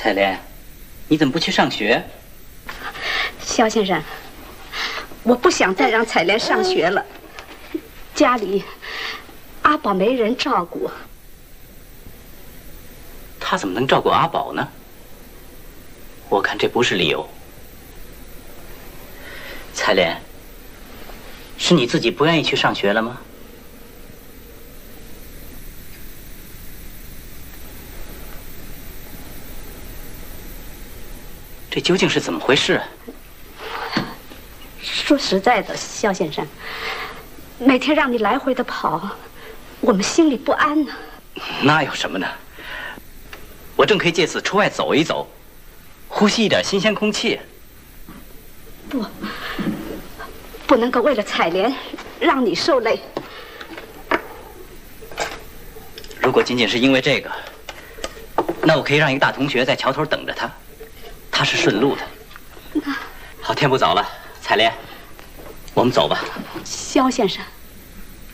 彩莲，你怎么不去上学？ 肖先生，我不想再让彩莲上学了。家里阿宝没人照顾。 他怎么能照顾阿宝呢？我看这不是理由。彩莲，是你自己不愿意去上学了吗？这究竟是怎么回事啊？ 说实在的，肖先生，每天让你来回的跑，我们心里不安呢。 那有什么呢？我正可以借此出外走一走，呼吸一点新鲜空气。 不能够为了彩莲让你受累。 如果仅仅是因为这个，那我可以让一个大同学在桥头等着他，他是顺路的。好，天不早了，彩莲，我们走吧。 肖先生。